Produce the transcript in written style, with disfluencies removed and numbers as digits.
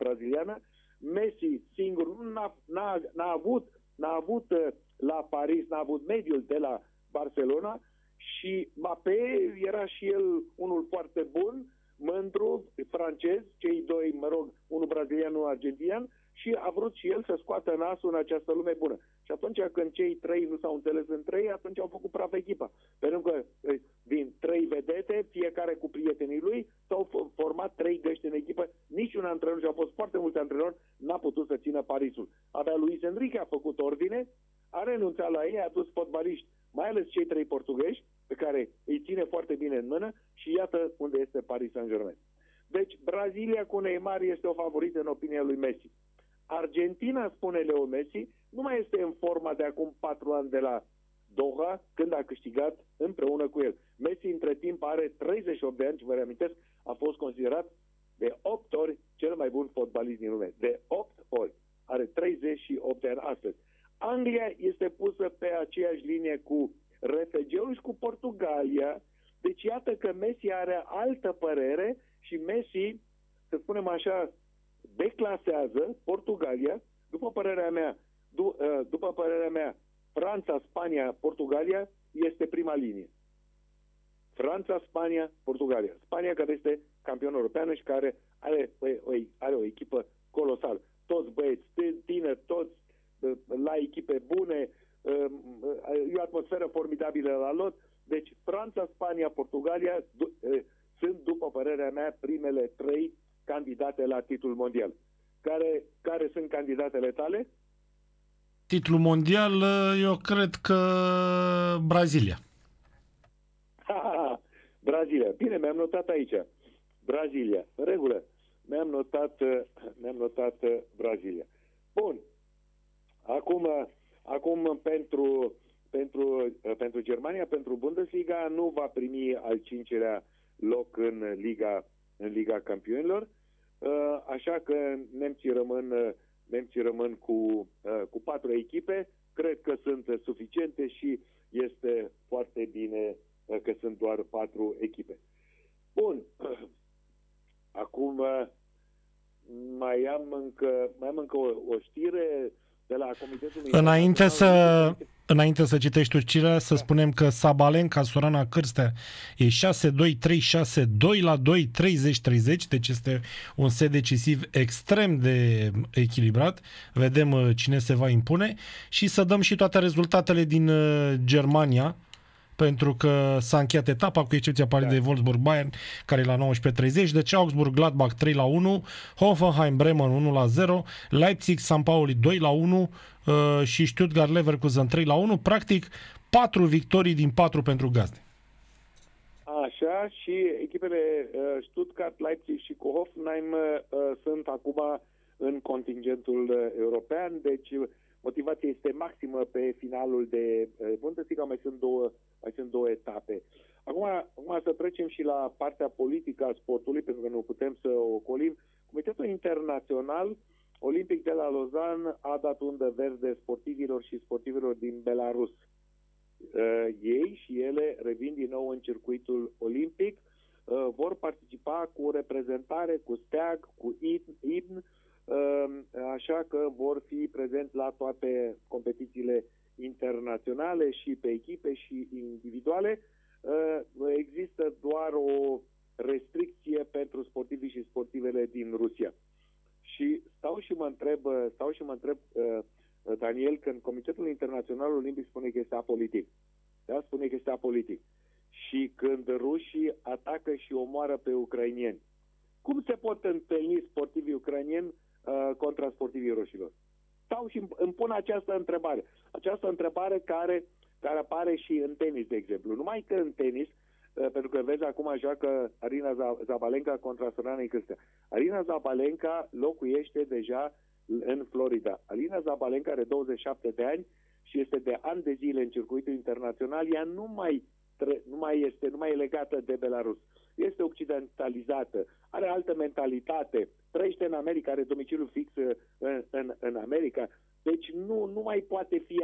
braziliană. Messi singur n-a avut la Paris, n-a avut mediul de la Barcelona și Mbappé era și el unul foarte bun, mândru, francez, cei doi, unul brazilian, unul argentinian, și a vrut și el să scoată nasul în această lume bună. Și atunci când cei trei nu s-au înțeles între ei, atunci au făcut praf echipa. Pentru că din trei vedete, fiecare cu prietenii lui, s-au format trei găști în echipă. Niciun antrenor, și au fost foarte mulți antrenori, n-a putut să țină Parisul. Avea Luis Enrique, a făcut ordine, a renunțat la ei, a dus fotbaliști, mai ales cei trei portughezi, pe care îi ține foarte bine în mână, și iată unde este Paris Saint-Germain. Deci, Brazilia cu Neymar este o favorită în opinia lui Messi. Argentina, spune Leo Messi, nu mai este în forma de acum 4 ani de la Doha, când a câștigat împreună cu el. Messi, între timp, are 38 de ani, și vă reamintesc, a fost considerat de 8 ori cel mai bun fotbalist din lume. De 8 ori. Are 38 de ani astăzi. Anglia este pusă pe aceeași linie cu RFG-ul și cu Portugalia. Deci iată că Messi are altă părere și Messi, să spunem așa, declasează Portugalia. După părerea mea, Franța, Spania, Portugalia este prima linie. Franța, Spania, Portugalia. Spania, care este campion europeană și care are o echipă colosală. Toți băieți tineri, toți la echipe bune, e o atmosferă formidabilă la lot. Deci Franța, Spania, Portugalia sunt, după părerea mea, primele trei candidate la titlul mondial. Care sunt candidatele tale? Titlul mondial, eu cred că Brazilia. Brazilia. Bine, mi-am notat aici. Brazilia. În regulă. Mi-am notat Brazilia. Bun. Acum pentru Germania, pentru Bundesliga, nu va primi al 5-lea loc în Liga Campionilor. Așa că nemții rămân cu 4 echipe. Cred că sunt suficiente și este foarte bine că sunt doar 4 echipe. Bun. Acum mai am încă o știre de la Comitetul Înainte să citești știrea, să spunem că Sabalenka, Sorana Cârstea e 6-2, 3-6, 2-2, 30-30, deci este un set decisiv extrem de echilibrat. Vedem cine se va impune și să dăm și toate rezultatele din Germania, pentru că s-a încheiat etapa, cu excepția partidei de Wolfsburg-Bayern, care e la 19:30, deci Augsburg-Gladbach 3-1, Hoffenheim-Bremen 1-0, Leipzig-San Pauli 2-1 și Stuttgart-Leverkusen 3-1, practic 4 victorii din 4 pentru gazde. Așa, și echipele Stuttgart, Leipzig și cu Hoffenheim sunt acum în contingentul european, deci motivația este maximă pe finalul de Bundesliga, mai sunt două etape. Acum să trecem și la partea politică a sportului, pentru că nu putem să o ocolim. Comitetul Internațional Olimpic de la Lausanne a dat undă verde sportivilor și sportivilor din Belarus. Ei și ele revin din nou în circuitul olimpic, vor participa cu reprezentare, cu steag, cu imn, așa că vor fi prezenți la toate competițiile internaționale și pe echipe și individuale. Există doar o restricție pentru sportivii și sportivele din Rusia. Și stau și mă întreb, Daniel, când Comitetul Internațional Olimpic spune că este apolitic. Da? Spune că este apolitic. Și când rușii atacă și omoară pe ucrainieni, cum se pot întâlni sportivii ucrainieni contra sportivii rușilor? Stau și îmi pun această întrebare. Această întrebare care apare și în tenis, de exemplu. Numai că în tenis, pentru că vezi, acum joacă Arina Zabalenka contra Sorana Cârstea. Arina Zabalenka locuiește deja în Florida. Arina Zabalenka are 27 de ani și este de ani de zile în circuitul internațional. Ea nu mai e legată de Belarus. Este occidentalizată, are altă mentalitate, trăiește în America, are domiciliu fix în America. Deci nu mai poate fi